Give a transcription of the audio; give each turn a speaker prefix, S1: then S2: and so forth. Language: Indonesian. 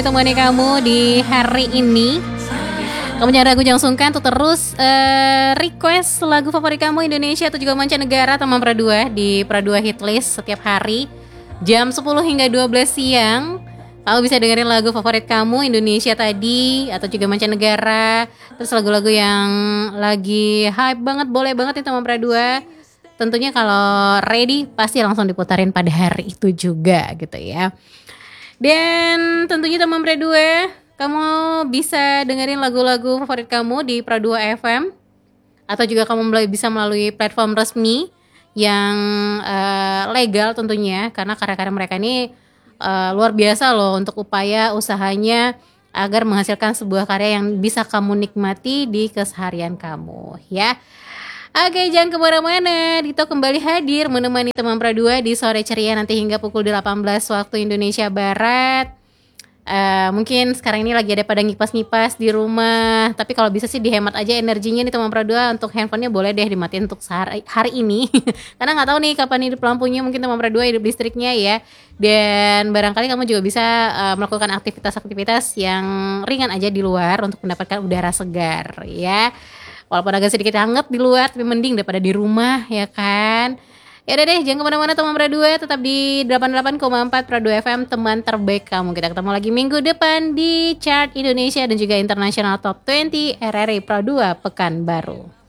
S1: Temani kamu di hari ini. Kamu jangan ragu, jangan sungkan untuk terus request lagu favorit kamu Indonesia atau juga mancanegara teman Pra2 di Pra2 Hitlist setiap hari jam 10 hingga 12 siang. Kamu bisa dengerin lagu favorit kamu Indonesia tadi atau juga mancanegara. Terus lagu-lagu yang lagi hype banget, boleh banget nih teman Pra2. Tentunya kalau ready pasti langsung diputarin pada hari itu juga gitu ya. Dan tentunya teman Pra2, kamu bisa dengerin lagu-lagu favorit kamu di Pra2 FM atau juga kamu bisa melalui platform resmi yang legal tentunya, karena karya-karya mereka ini luar biasa loh untuk upaya usahanya agar menghasilkan sebuah karya yang bisa kamu nikmati di keseharian kamu ya. Oke, jangan kemana-mana. Dito kembali hadir menemani teman Pra2 di sore ceria nanti hingga pukul 18 waktu Indonesia Barat. Mungkin sekarang ini lagi ada pada ngipas-ngipas di rumah, tapi kalau bisa sih dihemat aja energinya nih teman Pra2. Untuk handphonenya boleh deh dimatiin untuk hari ini karena nggak tahu nih kapan hidup lampunya, mungkin teman Pra2 hidup listriknya ya. Dan barangkali kamu juga bisa melakukan aktivitas-aktivitas yang ringan aja di luar untuk mendapatkan udara segar ya. Walaupun agak sedikit hangat di luar, tapi mending daripada di rumah ya kan. Ya udah deh, jangan kemana-mana teman Pra2, tetap di 88,4 Pra2 FM, teman terbaik kamu. Kita ketemu lagi minggu depan di chart Indonesia dan juga International Top 20 RRI Pra2 Pekanbaru.